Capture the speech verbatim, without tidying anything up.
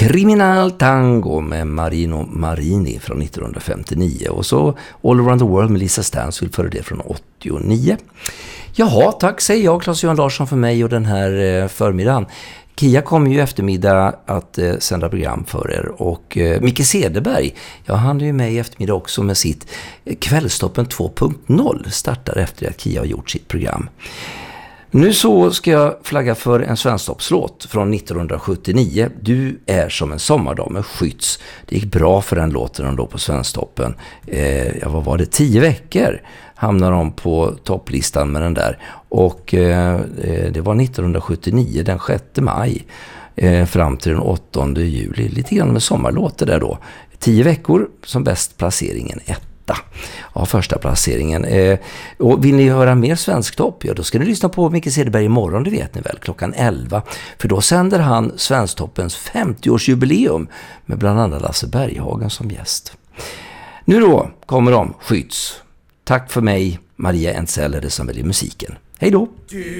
Criminal Tango med Marino Marini från nittonhundrafemtionio och så All Around the World med Lisa Stansfield före det från åttionio. Jaha, tack säger jag, Claes-Johan Larsson, för mig och den här förmiddagen. Kia kommer ju eftermiddag att eh, sända program för er och eh, Micke Cederberg, ja, han är ju med i eftermiddag också med sitt eh, Kvällstoppen två punkt noll startar efter att Kia har gjort sitt program. Nu så ska jag flagga för en svensktoppslåt från nittonhundrasjuttionio. Du är som en sommardag med Skytts. Det gick bra för den låten då på Svensktoppen. Eh, ja, vad var det? Tio veckor hamnade de på topplistan med den där. Och eh, det var nittonhundrasjuttionio, den sjätte maj eh, fram till den åttonde juli. Lite grann med sommarlåter där då. Tio veckor som bäst, placeringen ett. Ja, första placeringen. Eh, och vill ni höra mer Svensktopp, ja, då ska ni lyssna på Micke Cederberg imorgon, det vet ni väl, klockan elva. För då sänder han Svensktoppens femtioårsjubileum med bland annat Lasse Berghagen som gäst. Nu då kommer de, Skytts. Tack för mig, Maria Entzell, det som väljer musiken. Hej då!